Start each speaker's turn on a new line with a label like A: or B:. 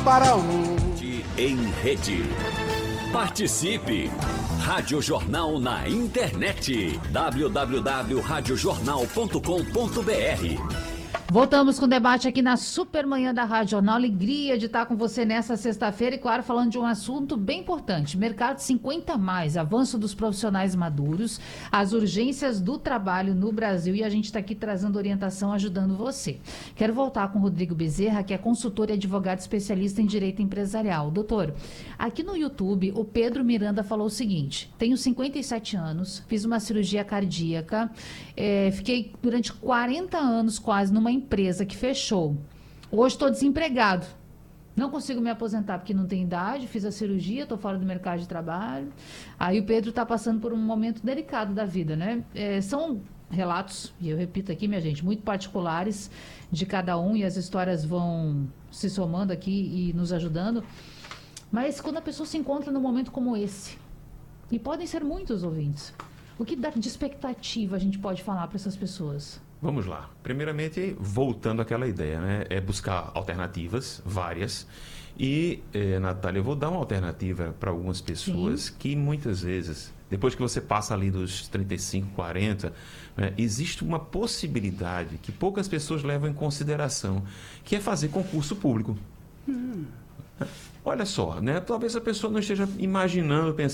A: para um.
B: Em rede. Participe! Rádio Jornal na internet. www.radiojornal.com.br.
C: Voltamos com o debate aqui na Supermanhã da Rádio Jornal. Alegria de estar com você nessa sexta-feira e, claro, falando de um assunto bem importante. Mercado 50+, avanço dos profissionais maduros, as urgências do trabalho no Brasil, e a gente está aqui trazendo orientação, ajudando você. Quero voltar com o Rodrigo Bezerra, que é consultor e advogado especialista em direito empresarial. Doutor, aqui no YouTube, o Pedro Miranda falou o seguinte: tenho 57 anos, fiz uma cirurgia cardíaca, fiquei durante 40 anos quase numa empresa que fechou. Hoje estou desempregado. Não consigo me aposentar porque não tenho idade, fiz a cirurgia, estou fora do mercado de trabalho. Aí o Pedro está passando por um momento delicado da vida, né? São relatos, e eu repito aqui, minha gente, muito particulares de cada um, e as histórias vão se somando aqui e nos ajudando. Mas quando a pessoa se encontra num momento como esse, e podem ser muitos ouvintes, o que de expectativa a gente pode falar para essas pessoas?
D: Vamos lá. Primeiramente, voltando àquela ideia, né? É buscar alternativas, várias. E, Natália, eu vou dar uma alternativa para algumas pessoas. Sim. Que muitas vezes, depois que você passa ali dos 35, 40, né, existe uma possibilidade que poucas pessoas levam em consideração, que é fazer concurso público. Olha só, né? Talvez a pessoa não esteja imaginando, pensando